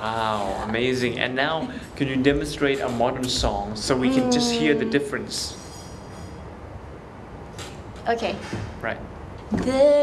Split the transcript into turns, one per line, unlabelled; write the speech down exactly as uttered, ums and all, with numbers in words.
Wow, amazing. And now, can you demonstrate a modern song so we can just hear the difference?
Okay.
Right.
The